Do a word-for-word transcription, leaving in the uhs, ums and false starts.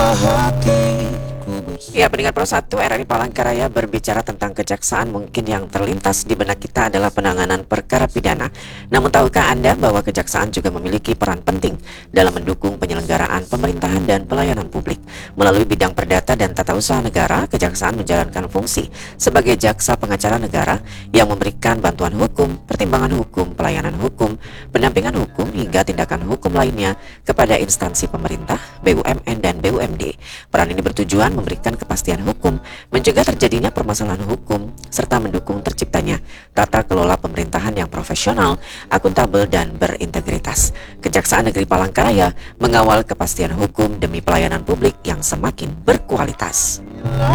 Ya, pendengar Pro satu R R I Palangkaraya berbicara tentang kejaksaan, mungkin yang terlintas di benak kita adalah penanganan perkara pidana. Namun tahukah Anda bahwa kejaksaan juga memiliki peran penting dalam mendukung penyelenggaraan pemerintahan dan pelayanan publik? Melalui bidang perdata dan tata usaha negara, kejaksaan menjalankan fungsi sebagai jaksa pengacara negara yang memberikan bantuan hukum, pertimbangan hukum, pelayanan hukum, pendampingan hukum, hingga tindakan hukum lainnya kepada instansi pemerintah, B U M N, dan B U M D. Peran ini bertujuan memberikan kepastian hukum, mencegah terjadinya permasalahan hukum, serta mendukung terciptanya tata kelola pemerintahan yang profesional, akuntabel, dan berintegritas. Kejaksaan Negeri Palangkaraya mengawal kepastian hukum demi pelayanan publik yang semakin berkualitas.